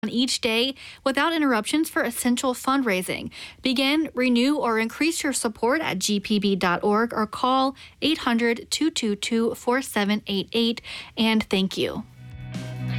on each day without interruptions for essential fundraising. Begin, renew, or increase your support at gpb.org or call 800-222-4788. And thank you.